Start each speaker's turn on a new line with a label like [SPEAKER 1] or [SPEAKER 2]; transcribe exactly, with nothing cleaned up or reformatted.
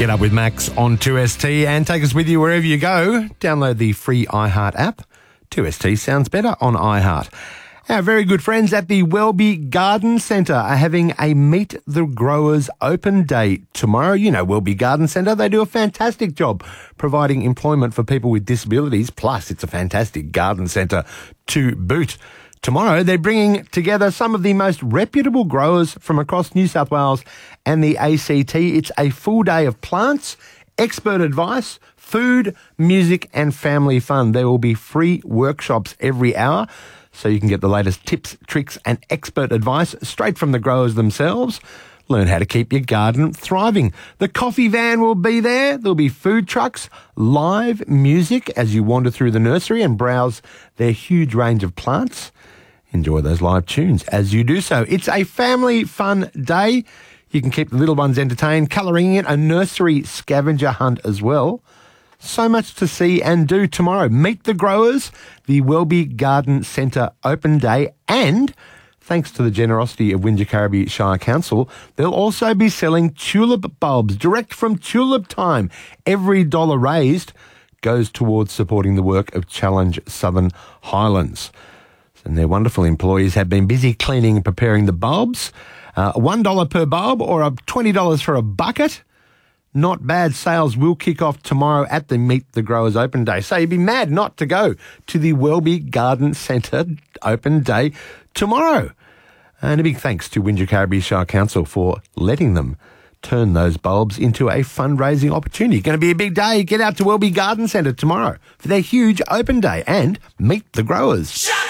[SPEAKER 1] Get up with Max on two S T and take us with you wherever you go. Download the free iHeart app. two S T sounds better on iHeart. Our very good friends at the Welby Garden Centre are having a Meet the Growers open day tomorrow. You know Welby Garden Centre, they do a fantastic job providing employment for people with disabilities, plus it's a fantastic garden centre to boot. Tomorrow, they're bringing together some of the most reputable growers from across New South Wales and the A C T. It's a full day of plants, expert advice, food, music and family fun. There will be free workshops every hour, so you can get the latest tips, tricks and expert advice straight from the growers themselves. Learn how to keep your garden thriving. The coffee van will be there. There'll be food trucks, live music as you wander through the nursery and browse their huge range of plants. Enjoy those live tunes as you do so. It's a family fun day. You can keep the little ones entertained, colouring in a nursery scavenger hunt as well. So much to see and do tomorrow. Meet the Growers, the Welby Garden Centre open day, and thanks to the generosity of Wingecarribee Shire Council, they'll also be selling tulip bulbs direct from Tulip Time. Every dollar raised goes towards supporting the work of Challenge Southern Highlands. And their wonderful employees have been busy cleaning and preparing the bulbs. Uh, one dollar per bulb or twenty dollars for a bucket. Not bad. Sales will kick off tomorrow at the Meet the Growers open day. So you'd be mad not to go to the Welby Garden Centre open day tomorrow. And a big thanks to Wingecarribee Shire Council for letting them turn those bulbs into a fundraising opportunity. Going to be a big day. Get out to Welby Garden Centre tomorrow for their huge open day and Meet the Growers. Shut